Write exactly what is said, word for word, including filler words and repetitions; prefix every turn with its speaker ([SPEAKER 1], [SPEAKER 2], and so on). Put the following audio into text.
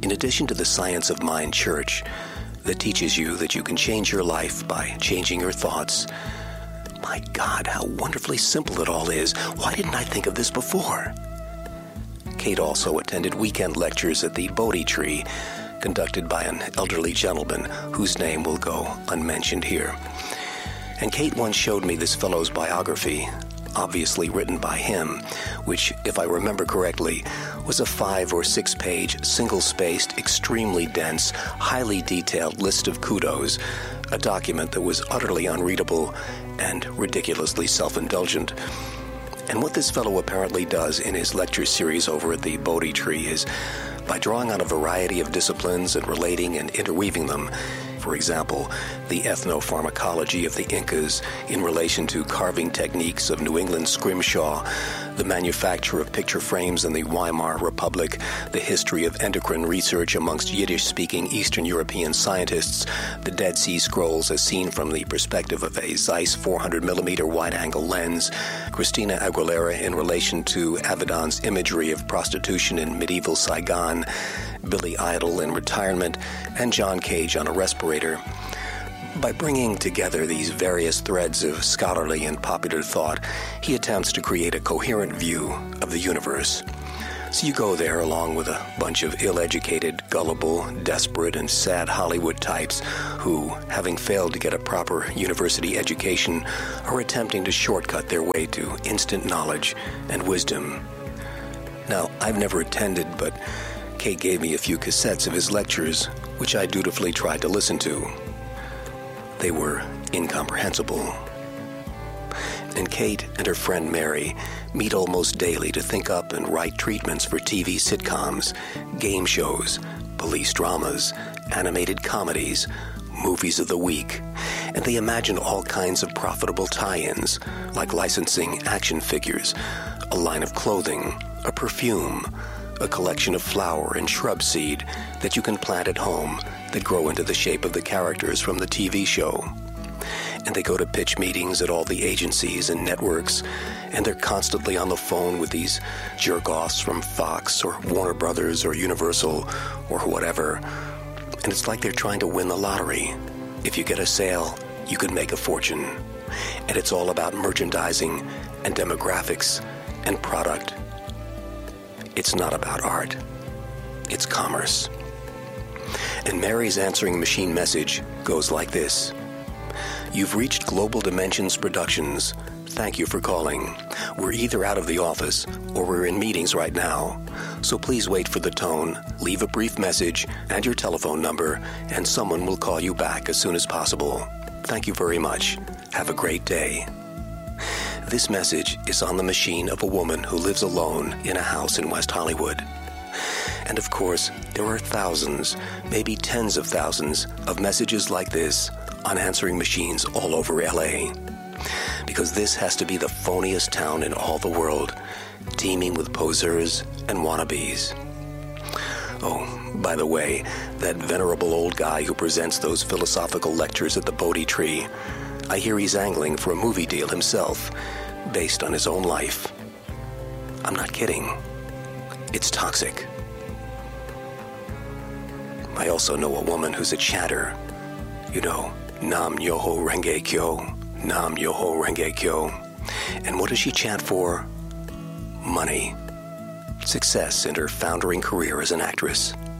[SPEAKER 1] In addition to the Science of Mind Church that teaches you that you can change your life by changing your thoughts, my God, how wonderfully simple it all is. Why didn't I think of this before? Kate also attended weekend lectures at the Bodhi Tree, conducted by an elderly gentleman whose name will go unmentioned here. And Kate once showed me this fellow's biography, obviously written by him, which, if I remember correctly, was a five or six page, single-spaced, extremely dense, highly detailed list of kudos, a document that was utterly unreadable and ridiculously self-indulgent. And what this fellow apparently does in his lecture series over at the Bodhi Tree is, by drawing on a variety of disciplines and relating and interweaving them, for example, the ethnopharmacology of the Incas in relation to carving techniques of New England scrimshaw, the manufacture of picture frames in the Weimar Republic, the history of endocrine research amongst Yiddish-speaking Eastern European scientists, the Dead Sea Scrolls as seen from the perspective of a Zeiss four hundred millimeter wide-angle lens, Christina Aguilera in relation to Avedon's imagery of prostitution in medieval Saigon, Billy Idol in retirement, and John Cage on a respirator. By bringing together these various threads of scholarly and popular thought, he attempts to create a coherent view of the universe. So you go there along with a bunch of ill-educated, gullible, desperate, and sad Hollywood types who, having failed to get a proper university education, are attempting to shortcut their way to instant knowledge and wisdom. Now, I've never attended, but Kate gave me a few cassettes of his lectures, which I dutifully tried to listen to. They were incomprehensible. And Kate and her friend Mary meet almost daily to think up and write treatments for T V sitcoms, game shows, police dramas, animated comedies, movies of the week, and they imagine all kinds of profitable tie-ins, like licensing action figures, a line of clothing, a perfume, a collection of flower and shrub seed that you can plant at home that grow into the shape of the characters from the T V show. And they go to pitch meetings at all the agencies and networks, and they're constantly on the phone with these jerk-offs from Fox or Warner Brothers or Universal or whatever. And it's like they're trying to win the lottery. If you get a sale, you could make a fortune. And it's all about merchandising and demographics and product. It's not about art. It's commerce. And Mary's answering machine message goes like this. You've reached Global Dimensions Productions. Thank you for calling. We're either out of the office or we're in meetings right now. So please wait for the tone, leave a brief message and your telephone number, and someone will call you back as soon as possible. Thank you very much. Have a great day. This message is on the machine of a woman who lives alone in a house in West Hollywood. And of course, there are thousands, maybe tens of thousands, of messages like this on answering machines all over L A. Because this has to be the phoniest town in all the world, teeming with poseurs and wannabes. Oh, by the way, that venerable old guy who presents those philosophical lectures at the Bodhi Tree, I hear he's angling for a movie deal himself, based on his own life. I'm not kidding. It's toxic. I also know a woman who's a chanter. You know, Nam Myoho Renge Kyo, Nam Myoho Renge Kyo. And what does she chant for? Money. Success in her foundering career as an actress.